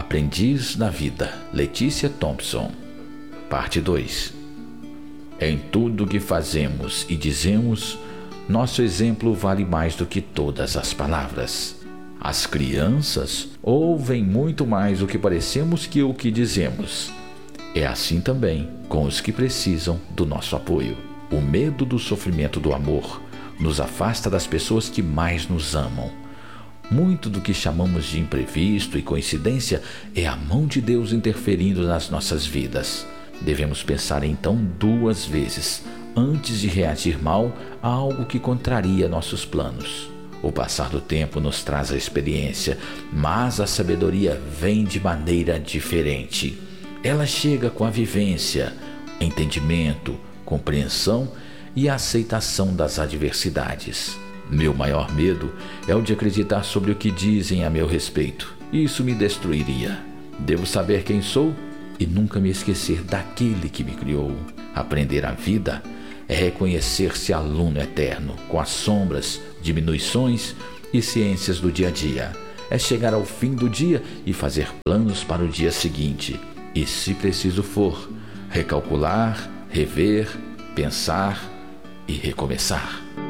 Aprendiz na Vida, Letícia Thompson. Parte 2. Em tudo que fazemos e dizemos, nosso exemplo vale mais do que todas as palavras. As crianças ouvem muito mais o que parecemos que o que dizemos. É assim também com os que precisam do nosso apoio. O medo do sofrimento do amor nos afasta das pessoas que mais nos amam. Muito do que chamamos de imprevisto e coincidência é a mão de Deus interferindo nas nossas vidas. Devemos pensar então 2 vezes antes de reagir mal a algo que contraria nossos planos. O passar do tempo nos traz a experiência, mas a sabedoria vem de maneira diferente. Ela chega com a vivência, entendimento, compreensão e a aceitação das adversidades. Meu maior medo é o de acreditar sobre o que dizem a meu respeito. Isso me destruiria. Devo saber quem sou e nunca me esquecer daquele que me criou. Aprender a vida é reconhecer-se aluno eterno, com as sombras, diminuições e ciências do dia a dia. É chegar ao fim do dia e fazer planos para o dia seguinte. E, se preciso for, recalcular, rever, pensar e recomeçar.